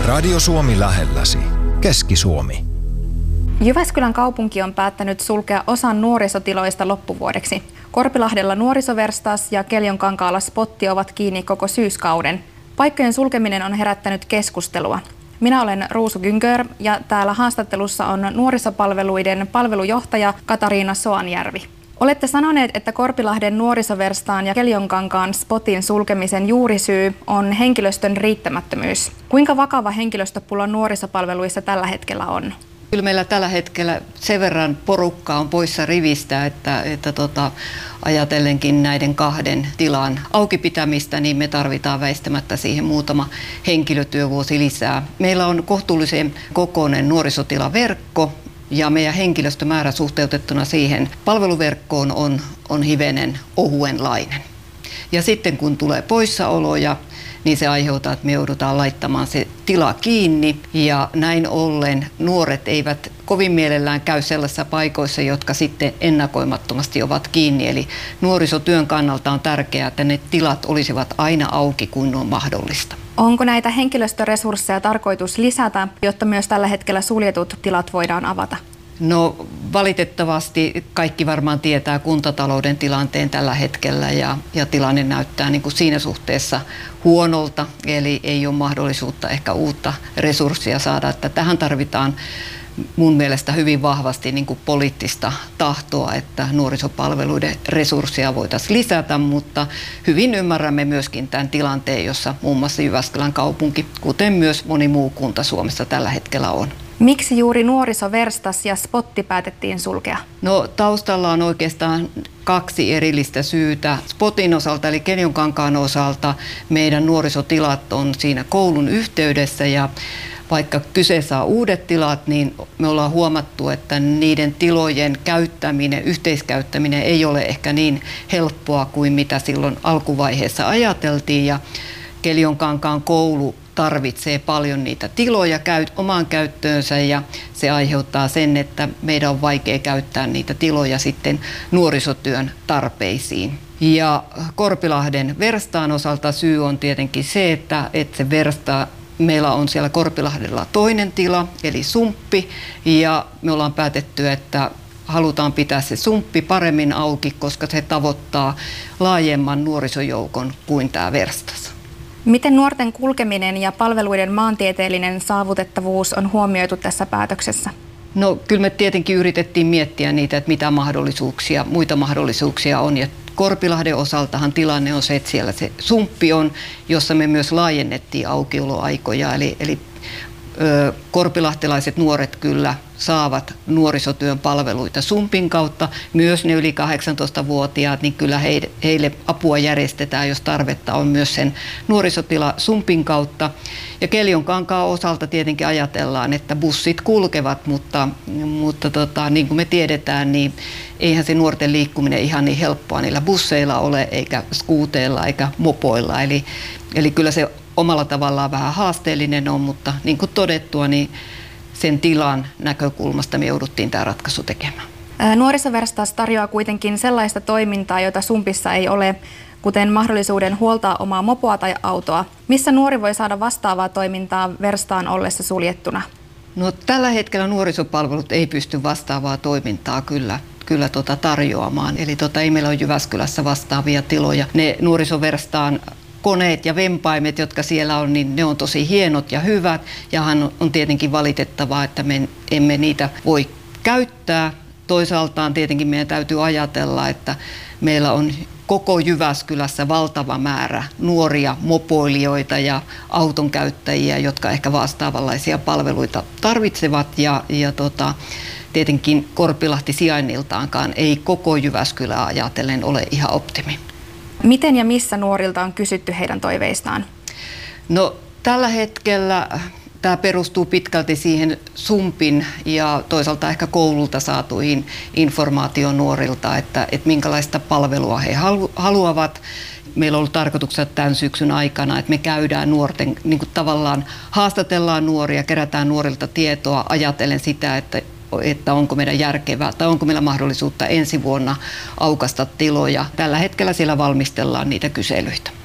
Radio Suomi lähelläsi. Keski-Suomi. Jyväskylän kaupunki on päättänyt sulkea osan nuorisotiloista loppuvuodeksi. Korpilahdella Nuorisoverstas ja Keljonkankaalla Spotti ovat kiinni koko syyskauden. Paikkojen sulkeminen on herättänyt keskustelua. Minä olen Ruusu Gynkör ja täällä haastattelussa on nuorisopalveluiden palvelujohtaja Katariina Soanjärvi. Olette sanoneet, että Korpilahden Nuorisoverstaan ja Keljonkankaan Spotin sulkemisen juurisyy on henkilöstön riittämättömyys. Kuinka vakava henkilöstöpula nuorisopalveluissa tällä hetkellä on? Kyllä meillä tällä hetkellä sen verran porukkaa on poissa rivistä, että ajatellenkin näiden kahden tilan auki pitämistä, niin me tarvitaan väistämättä siihen muutama henkilötyövuosi lisää. Meillä on kohtuullisen kokoinen nuorisotilaverkko ja meidän henkilöstömäärä suhteutettuna siihen palveluverkkoon on hivenen ohuenlainen. Ja sitten kun tulee poissaoloja, niin se aiheuttaa, että me joudutaan laittamaan se tila kiinni ja näin ollen nuoret eivät kovin mielellään käy sellaisissa paikoissa, jotka sitten ennakoimattomasti ovat kiinni. Eli nuorisotyön kannalta on tärkeää, että ne tilat olisivat aina auki, kun on mahdollista. Onko näitä henkilöstöresursseja tarkoitus lisätä, jotta myös tällä hetkellä suljetut tilat voidaan avata? No valitettavasti kaikki varmaan tietää kuntatalouden tilanteen tällä hetkellä ja tilanne näyttää niin kuin siinä suhteessa huonolta, eli ei ole mahdollisuutta ehkä uutta resurssia saada, että tähän tarvitaan mun mielestä hyvin vahvasti niin kuin poliittista tahtoa, että nuorisopalveluiden resursseja voitaisiin lisätä, mutta hyvin ymmärrämme myöskin tämän tilanteen, jossa muun muassa Jyväskylän kaupunki, kuten myös moni muu kunta Suomessa tällä hetkellä on. Miksi juuri Nuorisoverstas ja Spotti päätettiin sulkea? No taustalla on oikeastaan kaksi erillistä syytä. Spotin osalta eli Keljonkankaan osalta meidän nuorisotilat on siinä koulun yhteydessä ja vaikka kyseessä on uudet tilat, niin me ollaan huomattu, että niiden tilojen käyttäminen, yhteiskäyttäminen ei ole ehkä niin helppoa kuin mitä silloin alkuvaiheessa ajateltiin ja Keljonkankaan koulu tarvitsee paljon niitä tiloja omaan käyttöönsä ja se aiheuttaa sen, että meidän on vaikea käyttää niitä tiloja sitten nuorisotyön tarpeisiin. Ja Korpilahden Verstaan osalta syy on tietenkin se, että se Versta, meillä on siellä Korpilahdella toinen tila eli sumppi ja me ollaan päätetty, että halutaan pitää se sumppi paremmin auki, koska se tavoittaa laajemman nuorisojoukon kuin tämä Verstas. Miten nuorten kulkeminen ja palveluiden maantieteellinen saavutettavuus on huomioitu tässä päätöksessä? No kyllä me tietenkin yritettiin miettiä niitä, että mitä muita mahdollisuuksia on. Ja Korpilahden osaltahan tilanne on se, että siellä se sumppi on, jossa me myös laajennettiin aukioloaikoja. Eli korpilahtelaiset nuoret kyllä saavat nuorisotyön palveluita sumpin kautta. Myös ne yli 18-vuotiaat, niin kyllä heille apua järjestetään, jos tarvetta on myös sen nuorisotila sumpin kautta. Ja Keljonkankaan osalta tietenkin ajatellaan, että bussit kulkevat, mutta niin kuin me tiedetään, niin eihän se nuorten liikkuminen ihan niin helppoa niillä busseilla ole, eikä skuuteilla, eikä mopoilla. Eli kyllä se omalla tavallaan vähän haasteellinen on, mutta niin kuin todettua, niin sen tilan näkökulmasta me jouduttiin tämä ratkaisu tekemään. Nuorisoverstas tarjoaa kuitenkin sellaista toimintaa, jota sumpissa ei ole, kuten mahdollisuuden huoltaa omaa mopoa tai autoa. Missä nuori voi saada vastaavaa toimintaa Verstaan ollessa suljettuna? No, tällä hetkellä nuorisopalvelut ei pysty vastaavaa toimintaa kyllä tarjoamaan. Eli ei meillä ole Jyväskylässä vastaavia tiloja. Ne Nuorisoverstaan koneet ja vempaimet, jotka siellä on, niin ne on tosi hienot ja hyvät. Ja on tietenkin valitettavaa, että me emme niitä voi käyttää. Toisaaltaan tietenkin meidän täytyy ajatella, että meillä on koko Jyväskylässä valtava määrä nuoria mopoilijoita ja auton käyttäjiä, jotka ehkä vastaavanlaisia palveluita tarvitsevat. Tietenkin Korpilahti sijainniltaankaan ei koko Jyväskylää ajatellen ole ihan optimi. Miten ja missä nuorilta on kysytty heidän toiveistaan? No, tällä hetkellä tämä perustuu pitkälti siihen sumpin ja toisaalta ehkä koululta saatuihin informaation nuorilta, että minkälaista palvelua he haluavat. Meillä on ollut tarkoituksena tämän syksyn aikana, että me käydään nuorten, niin kuin tavallaan haastatellaan nuoria, kerätään nuorilta tietoa ajatellen sitä, että onko meidän järkevää tai onko meillä mahdollisuutta ensi vuonna aukaista tiloja. Tällä hetkellä siellä valmistellaan niitä kyselyitä.